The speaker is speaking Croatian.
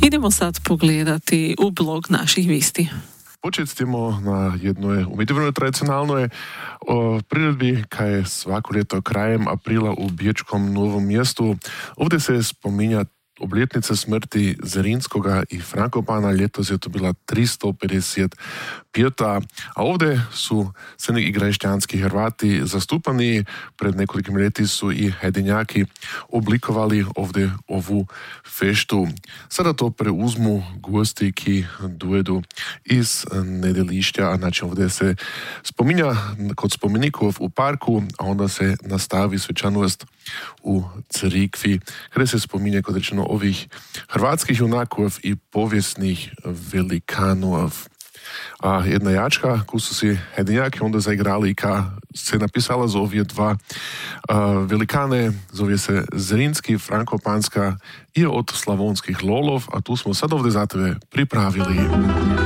Idemo sad pogledati u blog naših visti. Početimo na jednoj umjetivnoj tradicionalnoj priredbi, kaj je svako ljeto krajem aprila u Biječkom Novom Mjestu. Ovdje se spominja obljetnica smrti Zrinskoga i Frankopana. Ljetos je to bila 355. A ovdje su crni i grešćanski Hrvati zastupani. Pred nekolikim ljeti su i Hedinjaki oblikovali ovdje ovu feštu. Sada to preuzmu gosti, ki dojedu iz Nedelišća, a znači ovdje se spominja kod spomenikov u parku, a onda se nastavi svečanost u crikvi, gdje se spominje, kod rečeno, ovih hrvatskih junakov i povijesnih velikanov. A jedna jačka, ko su si Hedinjaki onda zaigrali, ka se napisala za ovje dva velikane, zove se Zrinski, Frankopanska i od slavonskih lolov, a tu smo sad ovdje za tebe pripravili.